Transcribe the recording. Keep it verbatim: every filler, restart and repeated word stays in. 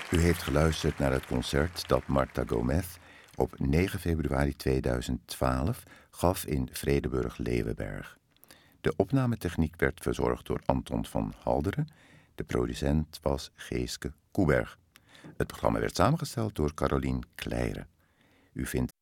U heeft geluisterd naar het concert dat Marta Gomez op negen februari tweeduizend twaalf gaf in Vredenburg-Leeuwenberg. De opnametechniek werd verzorgd door Anton van Halderen. De producent was Geeske Koeberg. Het programma werd samengesteld door Carolien Kleijeren. U vindt